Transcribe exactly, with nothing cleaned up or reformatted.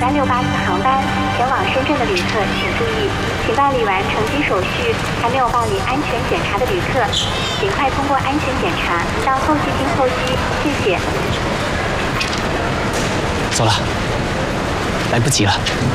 三六八次航班前往深圳的旅客请注意，请办理完乘机手续还没有办理安全检查的旅客，尽快通过安全检查到候机厅候机，谢谢。 走了，来不及了。